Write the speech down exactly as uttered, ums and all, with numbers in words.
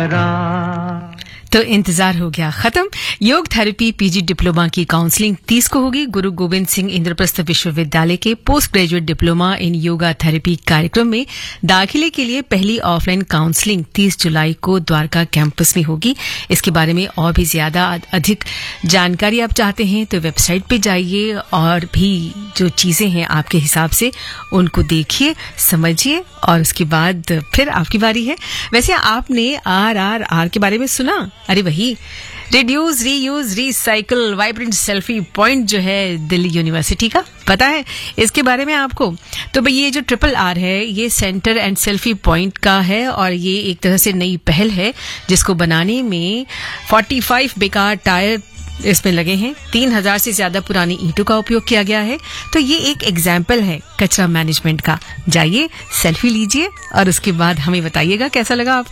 करार। तो इंतजार हो गया खत्म। योग थेरेपी पीजी डिप्लोमा की काउंसलिंग तीस को होगी गुरु गोविंद सिंह इंद्रप्रस्थ विश्वविद्यालय के post graduate diploma in yoga therapy कार्यक्रम में दाखिले के लिए पहली ऑफलाइन काउंसलिंग तीस जुलाई को द्वारका कैंपस में होगी। इसके बारे में और भी ज्यादा अधिक जानकारी आप चाहते हैं तो वेबसाइट पे जाइए और भी जो चीजें हैं आपके हिसाब से उनको देखिए, समझिए और उसके बाद फिर आपकी बारी है। वैसे आपने आर आर आर के बारे में सुना? अरे वही reduce reuse recycle vibrant selfie point जो है दिल्ली यूनिवर्सिटी का, पता है इसके बारे में आपको? तो भाई ये जो ट्रिपल आर है ये सेंटर एंड सेल्फी पॉइंट का है और ये एक तरह से नई पहल है जिसको बनाने में पैंतालीस बेकार टायर इसमें लगे हैं। तीन हजार से ज्यादा पुरानी ईंटों का उपयोग किया गया है। तो ये एक एग्जाम्पल है कचरा मैनेजमेंट का। जाइए सेल्फी लीजिए और उसके बाद हमें बताइएगा कैसा लगा आपको।